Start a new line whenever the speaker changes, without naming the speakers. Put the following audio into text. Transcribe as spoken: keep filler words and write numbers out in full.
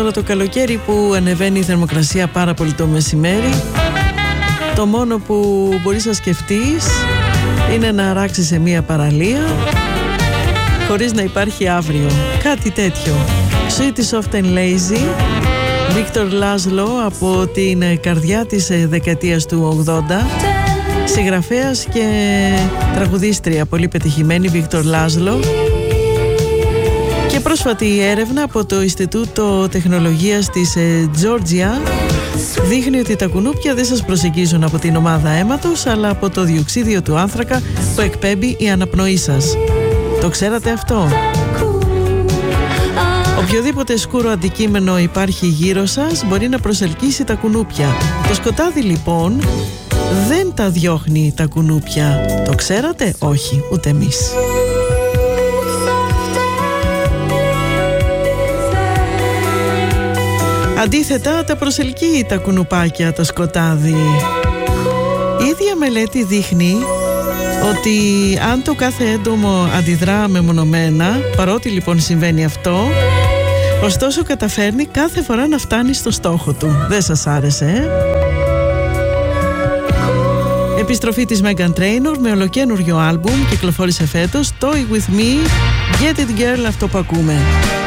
Τώρα το καλοκαίρι που ανεβαίνει η θερμοκρασία πάρα πολύ το μεσημέρι, το μόνο που μπορείς να σκεφτείς είναι να αράξεις σε μία παραλία χωρίς να υπάρχει αύριο. Κάτι τέτοιο. Sweet, Soft and Lazy, Βίκτορ Λάσλο, από την καρδιά της δεκαετίας του ογδόντα. Συγγραφέας και τραγουδίστρια πολύ πετυχημένη, Βίκτορ Λάσλο. Και πρόσφατη έρευνα από το Ινστιτούτο Τεχνολογίας της Τζόρτζια δείχνει ότι τα κουνούπια δεν σας προσεγγίζουν από την ομάδα αίματος, αλλά από το διοξίδιο του άνθρακα που εκπέμπει η αναπνοή σας. Το ξέρατε αυτό? Οποιοδήποτε σκούρο αντικείμενο υπάρχει γύρω σας μπορεί να προσελκύσει τα κουνούπια. Το σκοτάδι λοιπόν δεν τα διώχνει τα κουνούπια. Το ξέρατε? Όχι, ούτε εμείς. Αντίθετα, τα προσελκύει τα κουνουπάκια το σκοτάδι. Η ίδια μελέτη δείχνει ότι αν το κάθε έντομο αντιδρά μεμονωμένα, παρότι λοιπόν συμβαίνει αυτό, ωστόσο καταφέρνει κάθε φορά να φτάνει στο στόχο του. Δεν σας άρεσε, ε? Επιστροφή της Meghan Trainor με ολοκαίνουργιο άλμπουμ, κυκλοφόρησε φέτος, Toy With Me, Get It Girl, αυτό που ακούμε.